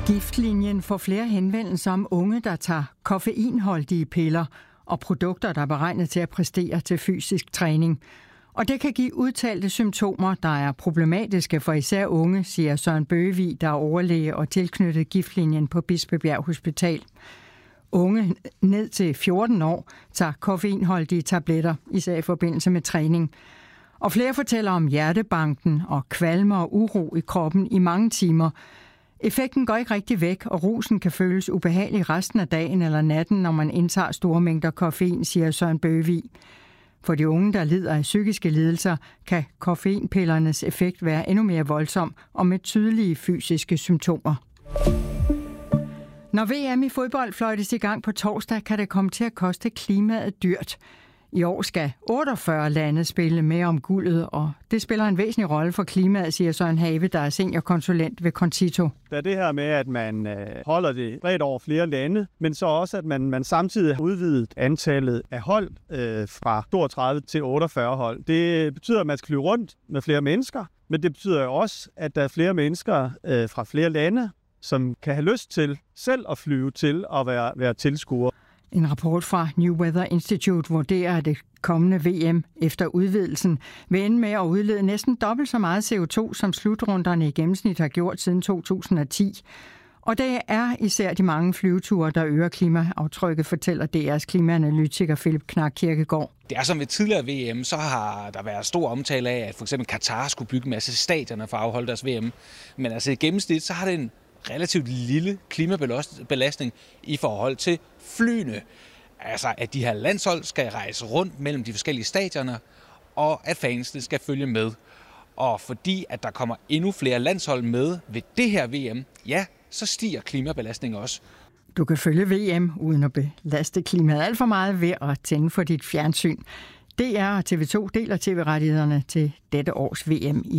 Giftlinjen får flere henvendelser om unge, der tager koffeinholdige piller og produkter, der er beregnet til at præstere til fysisk træning. Og det kan give udtalte symptomer, der er problematiske for især unge, siger Søren Bøgevig, der er overlæge og tilknyttet Giftlinjen på Bispebjerg Hospital. Unge ned til 14 år tager koffeinholdige tabletter, især i forbindelse med træning. Og flere fortæller om hjertebanken og kvalme og uro i kroppen i mange timer. Effekten går ikke rigtig væk, og rusen kan føles ubehagelig resten af dagen eller natten, når man indtager store mængder koffein, siger Søren Bøgevig. For de unge, der lider af psykiske lidelser, kan koffeinpillernes effekt være endnu mere voldsom og med tydelige fysiske symptomer. Når VM i fodbold fløjtes i gang på torsdag, kan det komme til at koste klimaet dyrt. I år skal 48 lande spille med om guldet, og det spiller en væsentlig rolle for klimaet, siger Søren Have, der er seniorkonsulent ved Concito. Der er det her med, at man holder det bredt over flere lande, men så også, at man samtidig har udvidet antallet af hold fra 32 til 48 hold. Det betyder, at man skal flyve rundt med flere mennesker, men det betyder også, at der er flere mennesker fra flere lande, som kan have lyst til selv at flyve til og være tilskuere. En rapport fra New Weather Institute vurderer, at det kommende VM efter udvidelsen vil ende med at udlede næsten dobbelt så meget CO2, som slutrunderne i gennemsnit har gjort siden 2010. Og det er især de mange flyveture, der øger klimaaftrykket, fortæller DR's klimaanalytiker Philip Knark Kirkegaard. Det er som ved tidligere VM, så har der været stor omtale af, at for eksempel Katar skulle bygge en masse stadioner for at afholde deres VM. Men altså i gennemsnit, så har det en relativt lille klimabelastning i forhold til flyene. Altså, at de her landshold skal rejse rundt mellem de forskellige stadioner, og at fansene skal følge med. Og fordi at der kommer endnu flere landshold med ved det her VM, ja, så stiger klimabelastningen også. Du kan følge VM uden at belaste klimaet alt for meget ved at tænde for dit fjernsyn. DR og TV2 deler tv-rettighederne til dette års VM i